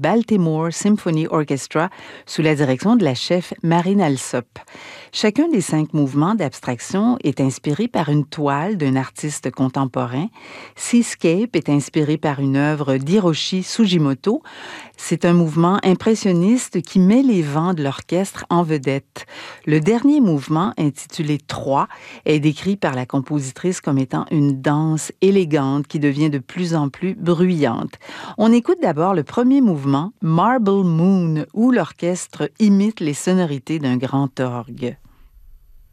Baltimore Symphony Orchestra sous la direction de la chef Marine Alsop. Chacun des 5 mouvements d'abstraction est inspiré par une toile d'un artiste contemporain. Seascape est inspiré par une œuvre d'Hiroshi Sugimoto. C'est un mouvement impressionniste qui met les vents de l'orchestre en vedette. Le dernier mouvement, intitulé 3, est décrit par la compositrice comme étant une danse élégante qui devient de plus en plus bruyante. On écoute d'abord le premier mouvement, Marble Moon, où l'orchestre imite les sonorités d'un grand orgue.